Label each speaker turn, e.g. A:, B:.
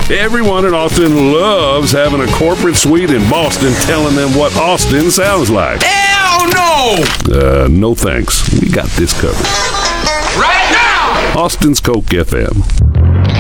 A: Everyone in Austin loves having a corporate suite in Boston telling them what Austin sounds like.
B: Hell no!
A: No thanks. We got this covered.
B: Right now!
A: Austin's Coke FM.